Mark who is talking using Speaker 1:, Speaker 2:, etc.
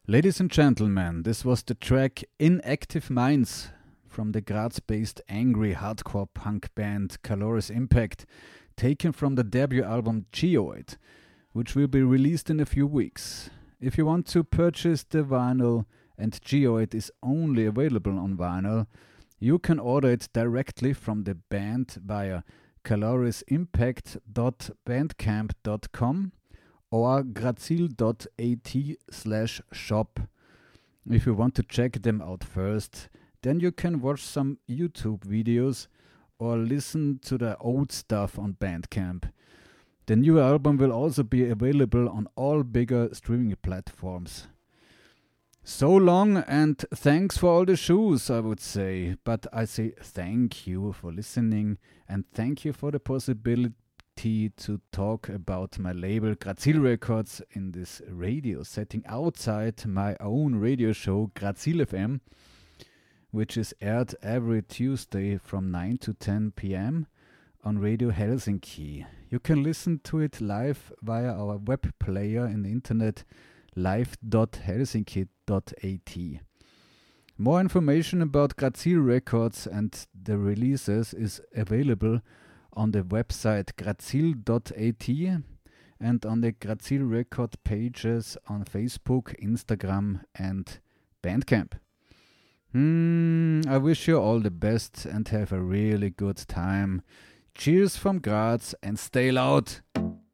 Speaker 1: Ladies and gentlemen, this was the track Inactive Minds from the Graz-based angry hardcore punk band Calorus Impact, taken from the debut album Geoid, which will be released in a few weeks. If you want to purchase the vinyl, and Geoid is only available on vinyl, you can order it directly from the band via calorissimpact.bandcamp.com or grazil.at/shop. If you want to check them out first, then you can watch some YouTube videos or listen to the old stuff on Bandcamp. The new album will also be available on all bigger streaming platforms. So long and thanks for all the shoes, I would say. But I say thank you for listening and thank you for the possibility to talk about my label Grazil Records in this radio setting outside my own radio show Grazil FM, which is aired every Tuesday from 9 to 10 p.m. on Radio Helsinki. You can listen to it live via our web player in the internet live.helsinki.at. More information about Grazil Records and the releases is available on the website grazil.at and on the Grazil Record pages on Facebook, Instagram and Bandcamp. I wish you all the best and have a really good time. Cheers from Graz and stay loud!